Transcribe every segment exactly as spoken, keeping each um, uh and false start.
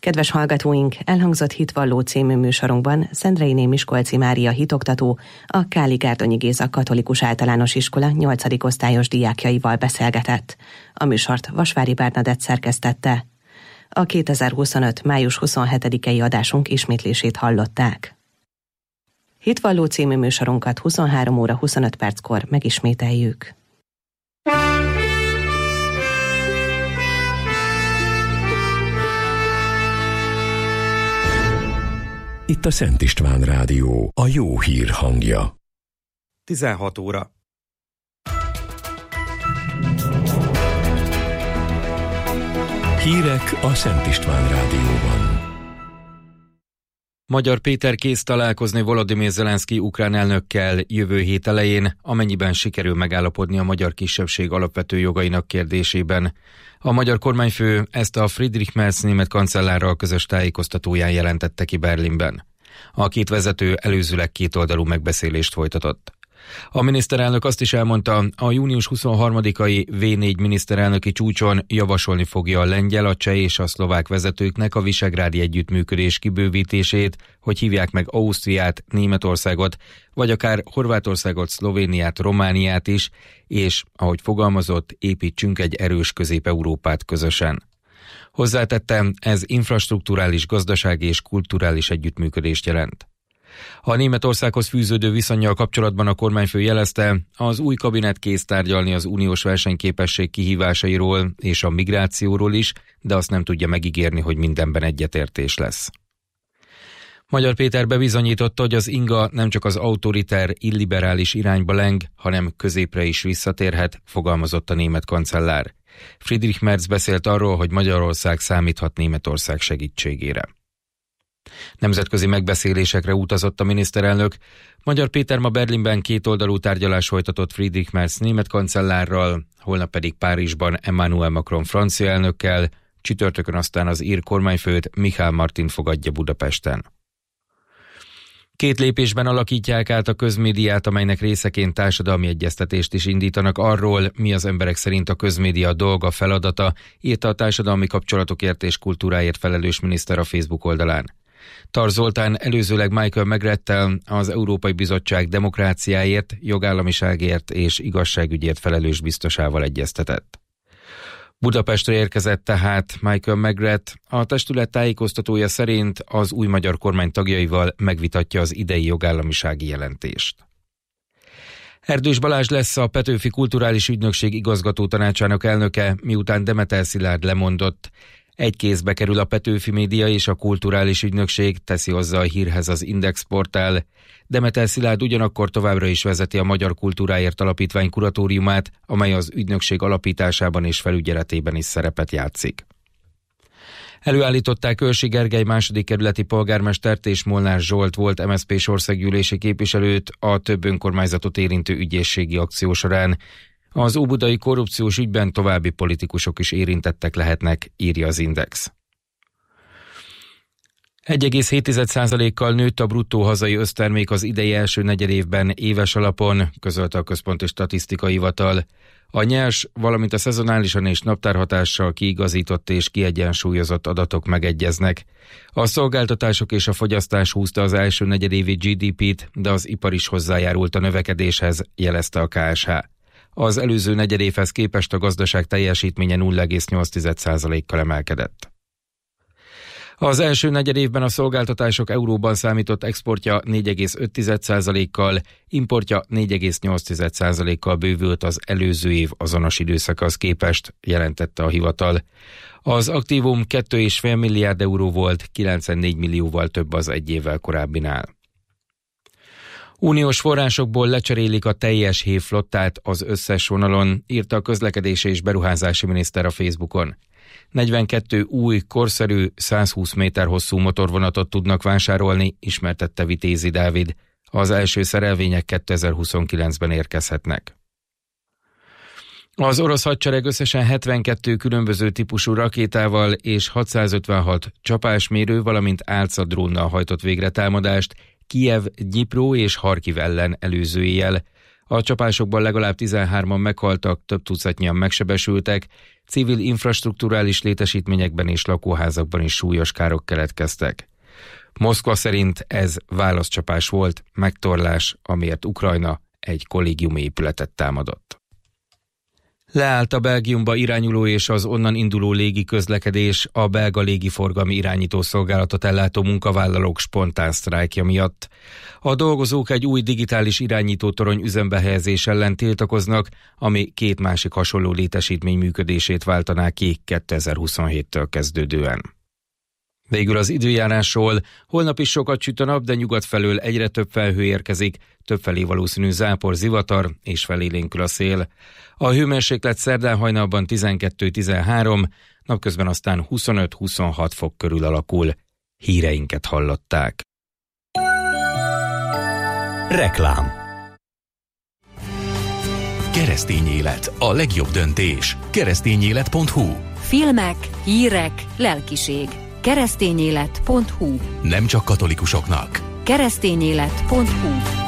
Kedves hallgatóink, elhangzott Hitvalló című műsorunkban Szendreiné Miskolci Mária hitoktató, a Káli Gárdonyi Géza Katolikus Általános Iskola nyolcadik osztályos diákjaival beszélgetett. A műsort Vasvári Bernadett szerkesztette. A kétezer-huszonöt. május huszonhetedikei adásunk ismétlését hallották. Hitvalló című műsorunkat huszonhárom óra huszonöt perckor megismételjük. Itt a Szent István Rádió, a jó hír hangja. tizenhat óra. Hírek a Szent István Rádióban. Magyar Péter kész találkozni Volodymyr Zelenszky ukrán elnökkel jövő hét elején, amennyiben sikerül megállapodni a magyar kisebbség alapvető jogainak kérdésében. A magyar kormányfő ezt a Friedrich Merz német kancellárral közös tájékoztatóján jelentette ki Berlinben. A két vezető előzőleg kétoldalú megbeszélést folytatott. A miniszterelnök azt is elmondta, a június huszonharmadikai vé négy miniszterelnöki csúcson javasolni fogja a lengyel, a cseh és a szlovák vezetőknek a visegrádi együttműködés kibővítését, hogy hívják meg Ausztriát, Németországot, vagy akár Horvátországot, Szlovéniát, Romániát is, és, ahogy fogalmazott, építsünk egy erős Közép-Európát közösen. Hozzátette, ez infrastrukturális, gazdasági és kulturális együttműködést jelent. A Németországhoz fűződő viszonnyal kapcsolatban a kormányfő jelezte, az új kabinet kész tárgyalni az uniós versenyképesség kihívásairól és a migrációról is, de azt nem tudja megígérni, hogy mindenben egyetértés lesz. Magyar Péter bebizonyította, hogy az inga nem csak az autoriter, illiberális irányba leng, hanem középre is visszatérhet, fogalmazott a német kancellár. Friedrich Merz beszélt arról, hogy Magyarország számíthat Németország segítségére. Nemzetközi megbeszélésekre utazott a miniszterelnök. Magyar Péter ma Berlinben kétoldalú tárgyalás folytatott Friedrich Merz német kancellárral, holnap pedig Párizsban Emmanuel Macron francia elnökkel, csütörtökön aztán az ír kormányfőt, Michel Martin fogadja Budapesten. Két lépésben alakítják át a közmédiát, amelynek részeként társadalmi egyeztetést is indítanak arról, mi az emberek szerint a közmédia dolga, feladata, írta a társadalmi kapcsolatokért és kultúráért felelős miniszter a Facebook oldalán. Tar Zoltán előzőleg Michael Megrettel, az Európai Bizottság demokráciáért, jogállamiságért és igazságügyért felelős biztosával egyeztetett. Budapestre érkezett tehát Michael Megrett, a testület tájékoztatója szerint az új magyar kormány tagjaival megvitatja az idei jogállamisági jelentést. Erdős Balázs lesz a Petőfi Kulturális Ügynökség igazgató tanácsának elnöke, miután Demeter Szilárd lemondott. Egy kézbe kerül a Petőfi Média és a Kulturális Ügynökség, teszi hozzá a hírhez az Index portál. Demeter Szilárd ugyanakkor továbbra is vezeti a Magyar Kultúráért Alapítvány kuratóriumát, amely az ügynökség alapításában és felügyeletében is szerepet játszik. Előállították Őrsi Gergely második kerületi polgármestert és Molnár Zsolt volt em es zé pés országgyűlési képviselőt a több önkormányzatot érintő ügyészségi akció során. Az óbudai korrupciós ügyben további politikusok is érintettek lehetnek, írja az Index. egy egész hét százalékkal nőtt a bruttó hazai össztermék az idei első negyedévben éves alapon, közölte a Központi Statisztikai Hivatal. A nyers, valamint a szezonálisan és naptárhatással kiigazított és kiegyensúlyozott adatok megegyeznek. A szolgáltatások és a fogyasztás húzta az első negyedévi gé dé pét, de az ipar is hozzájárult a növekedéshez, jelezte a ká es há. Az előző negyedévhez képest a gazdaság teljesítménye nulla egész nyolc százalékkal emelkedett. Az első negyedévben a szolgáltatások euróban számított exportja négy egész öt százalékkal, importja négy egész nyolc százalékkal bővült az előző év azonos időszakhoz képest, jelentette a hivatal. Az aktívum két egész öt milliárd euró volt, kilencvennégy millióval több az egy évvel korábbinál. Uniós forrásokból lecserélik a teljes hévflottát az összes vonalon, írta a közlekedési és beruházási miniszter a Facebookon. negyvenkettő új, korszerű, százhúsz méter hosszú motorvonatot tudnak vásárolni, ismertette Vitézi Dávid. Az első szerelvények kétezer-huszonkilencben érkezhetnek. Az orosz hadsereg összesen hetvenkettő különböző típusú rakétával és hatszázötvenhat csapásmérő, valamint álca drónnal hajtott végre támadást Kijev, Dnyipró és Harkiv ellen előző éjjel. A csapásokban legalább tizenhárman meghaltak, több tucatnyian megsebesültek, civil infrastrukturális létesítményekben és lakóházakban is súlyos károk keletkeztek. Moszkva szerint ez válaszcsapás volt, megtorlás, amiért Ukrajna egy kollégiumi épületet támadott. Leállt a Belgiumba irányuló és az onnan induló légi közlekedés a belga légiforgalmi irányítószolgálatot ellátó munkavállalók spontán sztrájkja miatt. A dolgozók egy új digitális irányítótorony üzembe helyezés ellen tiltakoznak, ami két másik hasonló létesítmény működését váltaná ki kétezer-huszonhéttől kezdődően. Végül az időjárásról: holnap is sokat süt a nap, de nyugat felől egyre több felhő érkezik, többfelé valószínű zápor, zivatar és felélénkül a szél. A hőmérséklet szerdán hajnalban tizenkettő-tizenhárom, napközben aztán huszonöt-huszonhat fok körül alakul. Híreinket hallották. Reklám. Keresztény élet, a legjobb döntés. keresztényélet pont hu. Filmek, hírek, lelkiség. keresztényélet pont hu. Nem csak katolikusoknak. keresztényélet pont hu.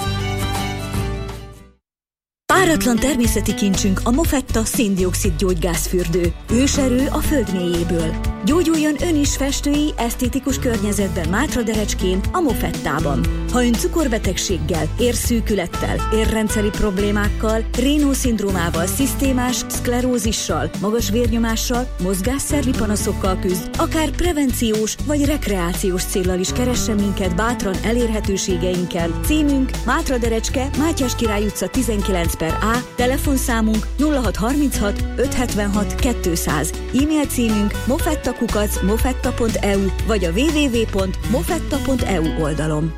Páratlan természeti kincsünk a Mofetta szén-dioxid gyógygázfürdő. Őserő a föld mélyéből. Gyógyuljon ön is festői, esztétikus környezetben Mátraderecskén, a Mofettában. Ha ön cukorbetegséggel, érszűkülettel, érrendszeri problémákkal, Raynaud-szindrómával, szisztémás szklerózissal, magas vérnyomással, mozgásszervi panaszokkal küzd, akár prevenciós vagy rekreációs céllal is keressen minket bátran elérhetőségeinkkel. Címünk Mátraderecske, Mátyás Király utca tizenkilenc per A, telefonszámunk nulla hat harminchat ötszázhetvenhat kétszáz, e-mail címünk mofettakukac mofetta pont e u vagy a double-u double-u double-u pont mofetta pont e u oldalon.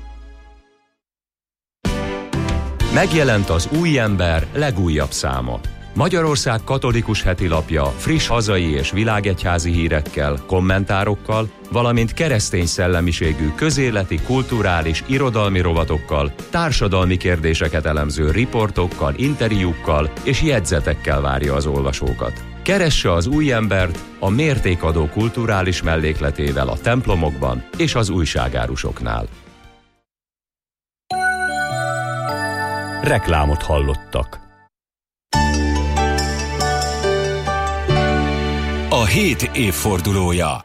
Megjelent az Új Ember legújabb száma. Magyarország katolikus hetilapja friss hazai és világegyházi hírekkel, kommentárokkal, valamint keresztény szellemiségű közéleti, kulturális, irodalmi rovatokkal, társadalmi kérdéseket elemző riportokkal, interjúkkal és jegyzetekkel várja az olvasókat. Keresse az Új Embert a mértékadó kulturális mellékletével a templomokban és az újságárusoknál. Reklámot hallottak. A hét évfordulója.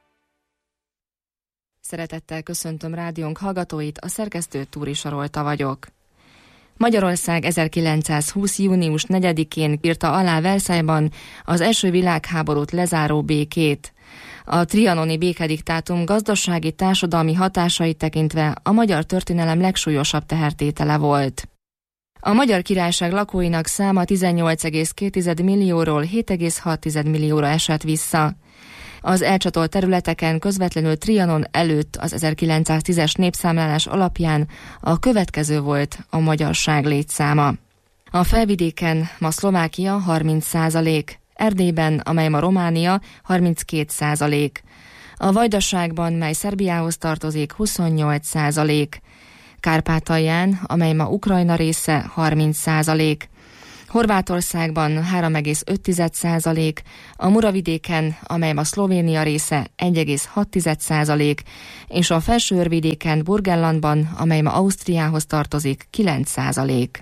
Szeretettel köszöntöm rádiónk hallgatóit, a szerkesztő Túri Sarolta vagyok. Magyarország ezerkilencszázhúsz. június negyedikén írta alá Versailles-ban az első világháborút lezáró békét. A trianoni békediktátum gazdasági, társadalmi hatásait tekintve a magyar történelem legsúlyosabb tehertétele volt. A Magyar Királyság lakóinak száma tizennyolc egész két millióról hét egész hat millióra esett vissza. Az elcsatolt területeken közvetlenül Trianon előtt az ezerkilencszáztízes népszámlálás alapján a következő volt a magyarság létszáma. A felvidéken ma Szlovákia harminc százalék, Erdélyben, amely ma Románia, harminckét százalék, a Vajdaságban, mely Szerbiához tartozik, huszonnyolc százalék, Kárpátalján, amely ma Ukrajna része, harminc százalék, Horvátországban három egész öt százalék, a Muravidéken, amely ma Szlovénia része, egy egész hat százalék, és a Felső-Örvidéken, Burgenlandban, amely ma Ausztriához tartozik, kilenc százalék.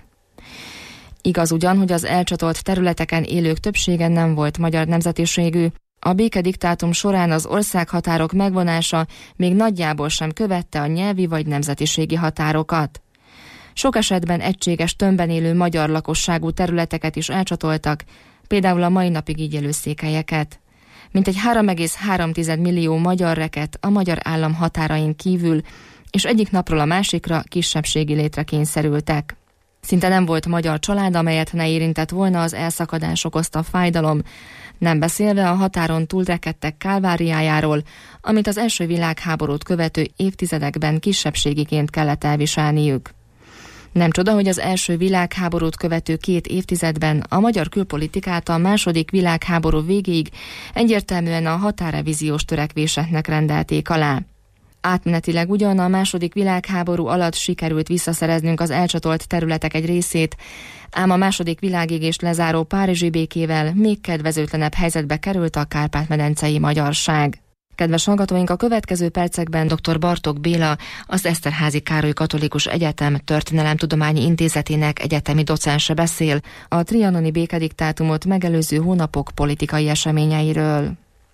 Igaz ugyan, hogy az elcsatolt területeken élők többsége nem volt magyar nemzetiségű, a békediktátum során az országhatárok megvonása még nagyjából sem követte a nyelvi vagy nemzetiségi határokat. Sok esetben egységes tömbben élő magyar lakosságú területeket is elcsatoltak, például a mai napig így élő székelyeket. Mintegy három egész három millió magyar reket a magyar állam határain kívül, és egyik napról a másikra kisebbségi létre kényszerültek. Szinte nem volt magyar család, amelyet ne érintett volna az elszakadás okozta fájdalom, nem beszélve a határon túlrekedtek kálváriájáról, amit az első világháborút követő évtizedekben kisebbségiként kellett elviselniük. Nem csoda, hogy az első világháborút követő két évtizedben a magyar külpolitikát a második világháború végéig egyértelműen a határrevíziós törekvéseknek rendelték alá. Átmenetileg ugyan a második világháború alatt sikerült visszaszereznünk az elcsatolt területek egy részét, ám a második világégést lezáró párizsi békével még kedvezőtlenebb helyzetbe került a kárpát-medencei magyarság. Kedves hallgatóink, a következő percekben dr. Bartók Béla, az Eszterházy Károly Katolikus Egyetem Történelemtudományi Intézetének egyetemi docense beszél a trianoni békediktátumot megelőző hónapok politikai eseményeiről.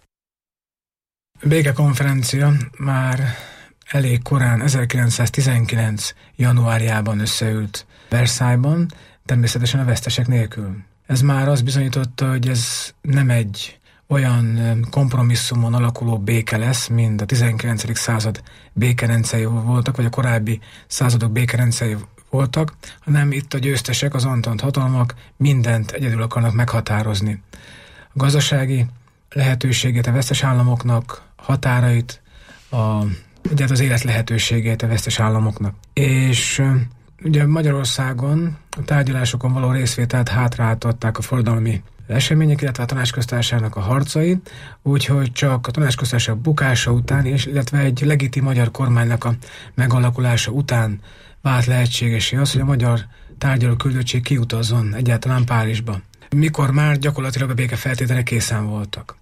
A békekonferencia már elég korán, ezerkilencszáztizenkilenc. januárjában összeült Versailles-ban, természetesen a vesztesek nélkül. Ez már azt bizonyította, hogy ez nem egy olyan kompromisszumon alakuló béke lesz, mint a tizenkilencedik század békerendszerei voltak, vagy a korábbi századok békerendszerei voltak, hanem itt a győztesek, az Antant hatalmak mindent egyedül akarnak meghatározni. A gazdasági lehetőségét a vesztes államoknak, határait, a, ugye az élet lehetőségét a vesztes államoknak. És ugye Magyarországon a tárgyalásokon való részvételt hátráltatták a forradalmi események, illetve a Tanácsköztársaságnak a harcai, úgyhogy csak a Tanácsköztársaság bukása után, és illetve egy legitim magyar kormánynak a megalakulása után vált lehetségesé az, hogy a magyar tárgyaló küldöttség kiutazzon egyáltalán Párizsba. Mikor már gyakorlatilag a béke feltételek készen voltak.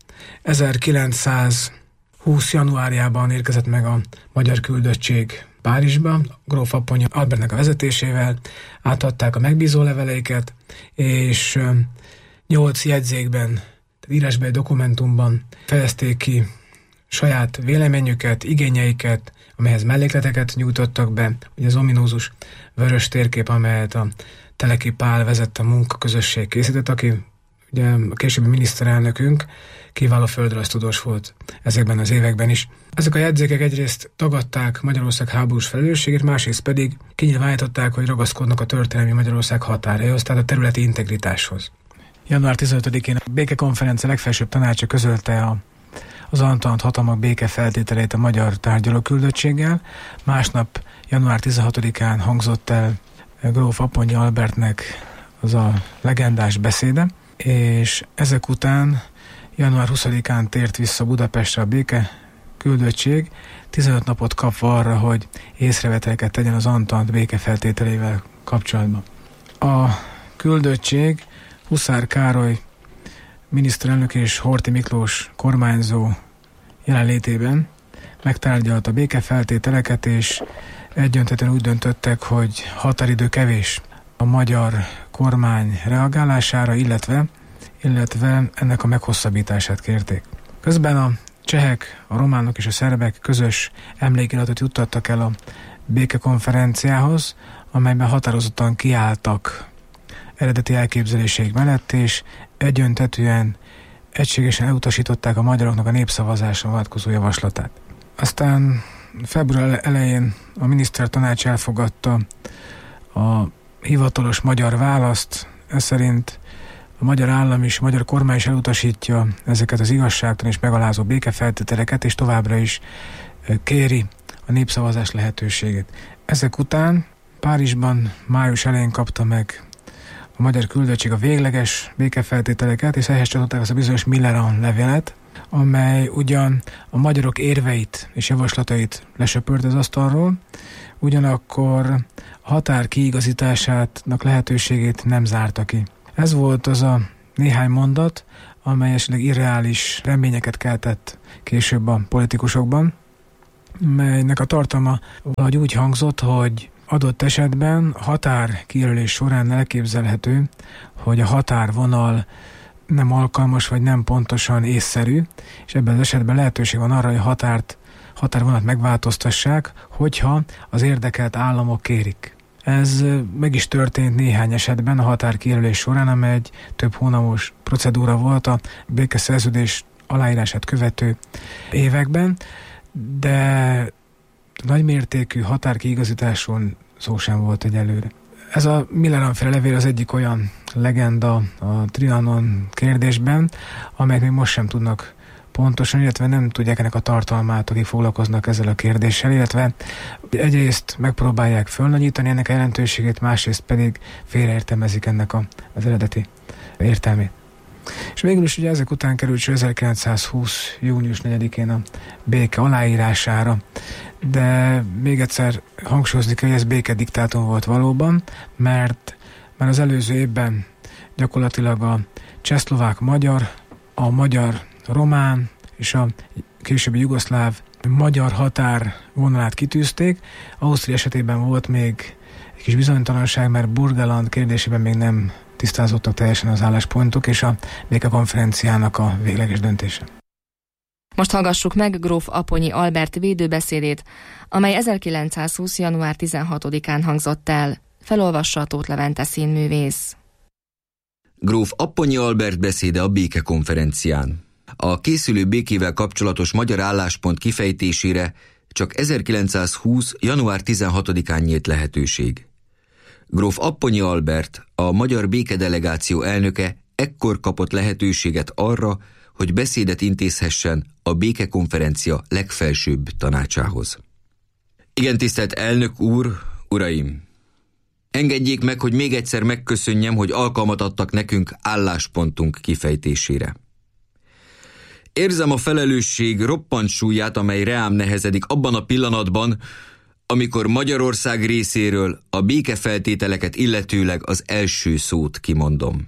ezerkilencszázhúsz. januárjában érkezett meg a magyar küldöttség Párizsba, gróf Apponya Albertnek a vezetésével, átadták a megbízó leveleiket, és nyolc jegyzékben, tehát írásbeli dokumentumban fejezték ki saját véleményüket, igényeiket, amelyhez mellékleteket nyújtottak be, ugye az ominózus vörös térkép, amelyet a Teleki Pál vezette a munkaközösség készített, aki ugye a későbbi miniszterelnökünk kiváló földrajztudós volt ezekben az években is. Ezek a jegyzékek egyrészt tagadták Magyarország háborús felelősségét, másrészt pedig kinyilvánították, hogy ragaszkodnak a történelmi Magyarország határaihoz, tehát a területi integritáshoz. január tizenötödikén a békekonferencia legfelsőbb tanácsa közölte a, az Antant hatalmak béke feltételeit a magyar tárgyalóküldöttséggel. Másnap, január tizenhatodikán hangzott el gróf Apponya Albertnek az a legendás beszéde, és ezek után január huszadikán tért vissza Budapestre a béke küldöttség, tizenöt napot kapva arra, hogy észrevételeket tegyen az Antant béke feltételeivel kapcsolatban. A küldöttség Huszár Károly miniszterelnök és Horthy Miklós kormányzó jelenlétében megtárgyalta a békefeltételeket, és egyöntetően úgy döntöttek, hogy határidő kevés a magyar kormány reagálására, illetve, illetve ennek a meghosszabbítását kérték. Közben a csehek, a románok és a szerbek közös emlékiratot juttattak el a békekonferenciához, amelyben határozottan kiálltak eredeti elképzeléseik mellett, és egyöntetűen egységesen elutasították a magyaroknak a népszavazásra vonatkozó javaslatát. Aztán február elején a minisztertanács elfogadta a hivatalos magyar választ, ez szerint a magyar állam és a magyar kormány is elutasítja ezeket az igazságtalan és megalázó békefeltételeket, és továbbra is kéri a népszavazás lehetőségét. Ezek után Párizsban május elején kapta meg a magyar küldöttség a végleges békefeltételeket, és ehhez csatolták azt a bizonyos Millerand levelet, amely ugyan a magyarok érveit és javaslatait lesöpört az asztalról, ugyanakkor a határ kiigazításának lehetőségét nem zárta ki. Ez volt az a néhány mondat, amely esetleg irreális reményeket keltett később a politikusokban, melynek a tartalma valahogy úgy hangzott, hogy adott esetben a határ kijelölés során elképzelhető, hogy a határvonal nem alkalmas, vagy nem pontosan észszerű, és ebben az esetben lehetőség van arra, hogy a határt, határvonat megváltoztassák, hogyha az érdekelt államok kérik. Ez meg is történt néhány esetben a határ kijelölés során, amely egy több hónapos procedúra volt a békeszerződés aláírását követő években, de nagymértékű határkiigazításról szó sem volt egyelőre. Ez a Millerand-féle levél az egyik olyan legenda a Trianon kérdésben, amelyek még most sem tudnak pontosan, illetve nem tudják ennek a tartalmát, akik foglalkoznak ezzel a kérdéssel, illetve egyrészt megpróbálják fölnagyítani ennek a jelentőségét, másrészt pedig félreértelmezik ennek a, az eredeti értelmét. És végül is ugye ezek után került sor ezerkilencszázhúsz. június negyedikén a béke aláírására, de még egyszer hangsúlyozni kell, hogy ez békediktátum volt valóban, mert már az előző évben gyakorlatilag a csehszlovák magyar, a magyar román és a későbbi jugoszláv magyar határ vonalát kitűzték. Ausztria esetében volt még egy kis bizonytalanság, mert Burgenland kérdésében még nem tisztázottak teljesen az álláspontok, és a békekonferenciának a végleges döntése. Most hallgassuk meg gróf Apponyi Albert védőbeszédét, amely ezerkilencszázhúsz. január tizenhatodikán hangzott el. Felolvassa Tóth Levente színművész. Gróf Apponyi Albert beszéde a békekonferencián. A készülő békével kapcsolatos magyar álláspont kifejtésére csak ezerkilencszázhúsz. január tizenhatodikán nyílt lehetőség. Gróf Apponyi Albert, a magyar békedelegáció elnöke ekkor kapott lehetőséget arra, hogy beszédet intézhessen a békekonferencia legfelsőbb tanácsához. Igen, tisztelt elnök úr, uraim! Engedjék meg, hogy még egyszer megköszönjem, hogy alkalmat adtak nekünk álláspontunk kifejtésére. Érzem a felelősség roppant súlyát, amely reám nehezedik abban a pillanatban, amikor Magyarország részéről a békefeltételeket illetőleg az első szót kimondom.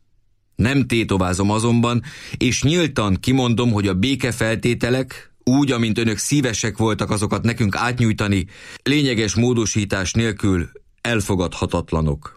Nem tétovázom azonban, és nyíltan kimondom, hogy a békefeltételek, úgy, amint önök szívesek voltak azokat nekünk átnyújtani, lényeges módosítás nélkül elfogadhatatlanok.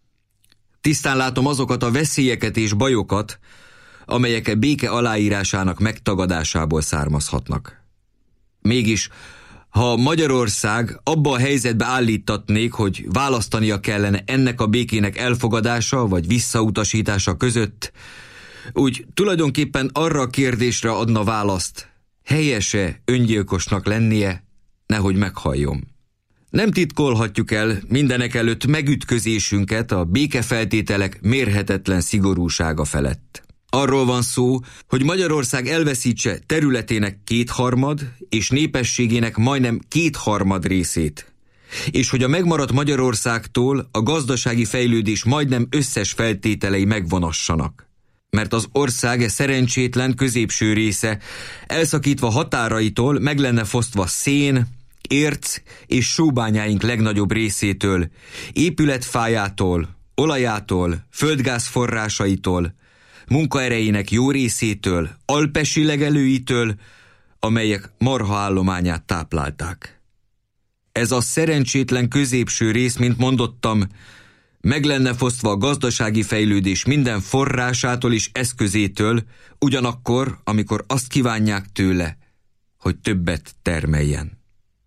Tisztán látom azokat a veszélyeket és bajokat, amelyek a béke aláírásának megtagadásából származhatnak. Mégis, ha Magyarország abba a helyzetbe állítatnék, hogy választania kellene ennek a békének elfogadása vagy visszautasítása között, úgy tulajdonképpen arra a kérdésre adna választ, helyese öngyilkosnak lennie, nehogy meghalljon. Nem titkolhatjuk el mindenekelőtt megütközésünket a békefeltételek mérhetetlen szigorúsága felett. Arról van szó, hogy Magyarország elveszítse területének kétharmad és népességének majdnem kétharmad részét, és hogy a megmaradt Magyarországtól a gazdasági fejlődés majdnem összes feltételei megvonassanak. Mert az ország e szerencsétlen középső része, elszakítva határaitól, meg lenne fosztva szén, érc és sóbányáink legnagyobb részétől, épületfájától, olajától, földgáz forrásaitól, munkaerejének jó részétől, alpesi legelőitől, amelyek marhaállományát táplálták. Ez a szerencsétlen középső rész, mint mondottam, meg lenne fosztva a gazdasági fejlődés minden forrásától és eszközétől, ugyanakkor, amikor azt kívánják tőle, hogy többet termeljen.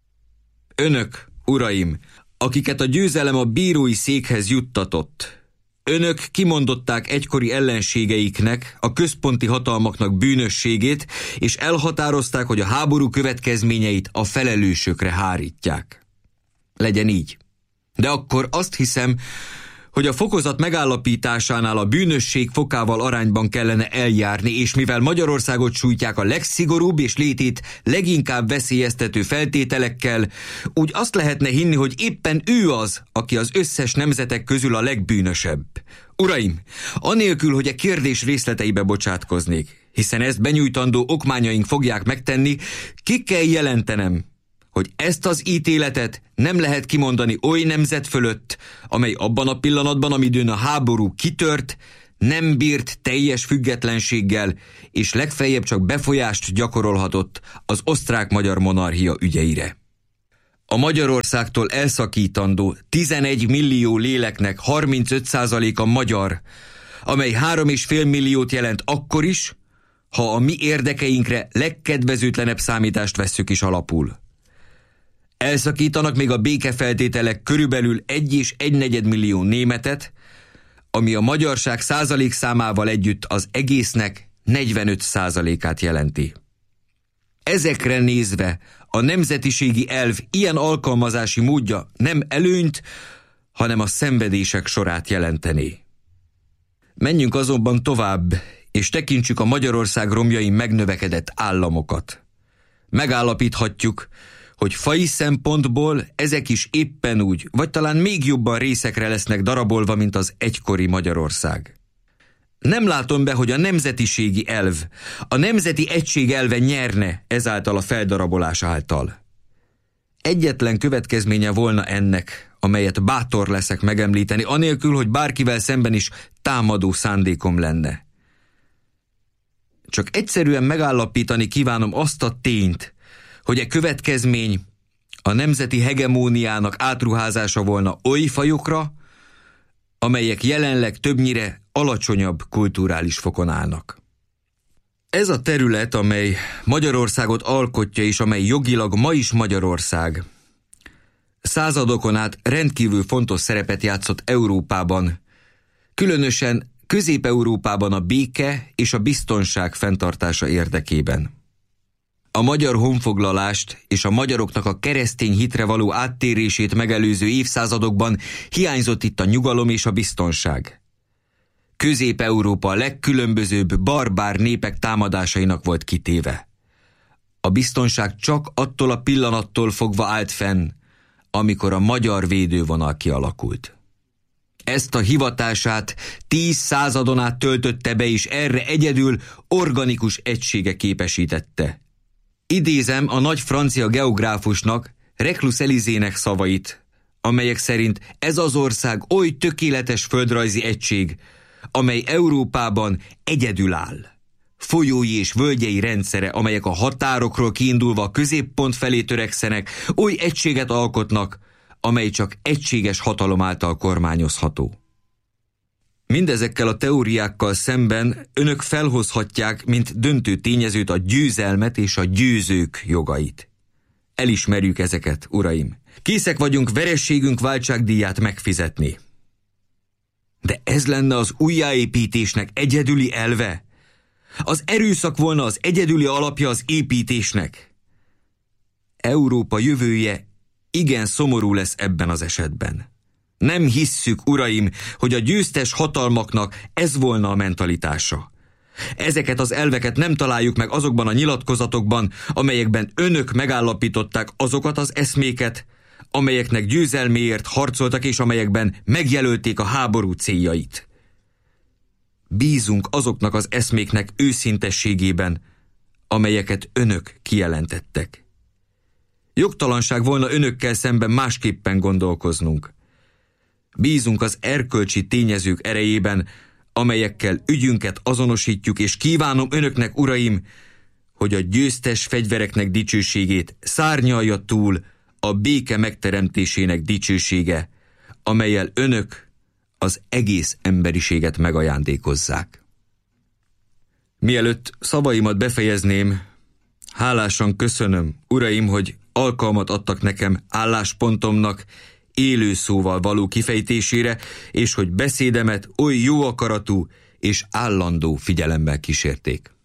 Önök, uraim, akiket a győzelem a bírói székhez juttatott, önök kimondották egykori ellenségeiknek, a központi hatalmaknak bűnösségét, és elhatározták, hogy a háború következményeit a felelősökre hárítják. Legyen így. De akkor azt hiszem, hogy a fokozat megállapításánál a bűnösség fokával arányban kellene eljárni, és mivel Magyarországot sújtják a legszigorúbb és létét leginkább veszélyeztető feltételekkel, úgy azt lehetne hinni, hogy éppen ő az, aki az összes nemzetek közül a legbűnösebb. Uraim, anélkül, hogy a kérdés részleteibe bocsátkoznék, hiszen ezt benyújtandó okmányaink fogják megtenni, ki kell jelentenem, hogy ezt az ítéletet nem lehet kimondani oly nemzet fölött, amely abban a pillanatban, amidőn a háború kitört, nem bírt teljes függetlenséggel, és legfeljebb csak befolyást gyakorolhatott az osztrák-magyar monarchia ügyeire. A Magyarországtól elszakítandó tizenegy millió léleknek harmincöt százaléka magyar, amely három és fél milliót jelent akkor is, ha a mi érdekeinkre legkedvezőtlenebb számítást vesszük is alapul. Elszakítanak még a békefeltételek körülbelül egy és egynegyed millió németet, ami a magyarság százalékszámával együtt az egésznek negyvenöt százalékát jelenti. Ezekre nézve a nemzetiségi elv ilyen alkalmazási módja nem előnyt, hanem a szenvedések sorát jelentené. Menjünk azonban tovább, és tekintsük a Magyarország romjain megnövekedett államokat. Megállapíthatjuk, hogy faji szempontból ezek is éppen úgy, vagy talán még jobban részekre lesznek darabolva, mint az egykori Magyarország. Nem látom be, hogy a nemzetiségi elv, a nemzeti egység elve nyerne ezáltal a feldarabolás által. Egyetlen következménye volna ennek, amelyet bátor leszek megemlíteni, anélkül, hogy bárkivel szemben is támadó szándékom lenne. Csak egyszerűen megállapítani kívánom azt a tényt, hogy e következmény a nemzeti hegemóniának átruházása volna oly fajokra, amelyek jelenleg többnyire alacsonyabb kulturális fokon állnak. Ez a terület, amely Magyarországot alkotja, és amely jogilag ma is Magyarország, századokon át rendkívül fontos szerepet játszott Európában, különösen Közép-Európában a béke és a biztonság fenntartása érdekében. A magyar honfoglalást és a magyaroknak a keresztény hitre való áttérését megelőző évszázadokban hiányzott itt a nyugalom és a biztonság. Közép-Európa a legkülönbözőbb barbár népek támadásainak volt kitéve. A biztonság csak attól a pillanattól fogva állt fenn, amikor a magyar védővonal kialakult. Ezt a hivatását tíz századon át töltötte be, és erre egyedül organikus egysége képesítette. Idézem a nagy francia geográfusnak, Reclus Élysée-nek szavait, amelyek szerint ez az ország oly tökéletes földrajzi egység, amely Európában egyedül áll. Folyói és völgyei rendszere, amelyek a határokról kiindulva a középpont felé törekszenek, oly egységet alkotnak, amely csak egységes hatalom által kormányozható. Mindezekkel a teóriákkal szemben önök felhozhatják, mint döntő tényezőt a győzelmet és a győzők jogait. Elismerjük ezeket, uraim. Készek vagyunk vereségünk váltságdíját megfizetni. De ez lenne az újjáépítésnek egyedüli elve? Az erőszak volna az egyedüli alapja az építésnek? Európa jövője igen szomorú lesz ebben az esetben. Nem hisszük, uraim, hogy a győztes hatalmaknak ez volna a mentalitása. Ezeket az elveket nem találjuk meg azokban a nyilatkozatokban, amelyekben önök megállapították azokat az eszméket, amelyeknek győzelméért harcoltak, és amelyekben megjelölték a háború céljait. Bízunk azoknak az eszméknek őszintességében, amelyeket önök kijelentettek. Jogtalanság volna önökkel szemben másképpen gondolkoznunk. Bízunk az erkölcsi tényezők erejében, amelyekkel ügyünket azonosítjuk, és kívánom önöknek, uraim, hogy a győztes fegyvereknek dicsőségét szárnyalja túl a béke megteremtésének dicsősége, amellyel önök az egész emberiséget megajándékozzák. Mielőtt szavaimat befejezném, hálásan köszönöm, uraim, hogy alkalmat adtak nekem álláspontomnak élő szóval való kifejtésére, és hogy beszédemet oly jó akaratú és állandó figyelemmel kísérték.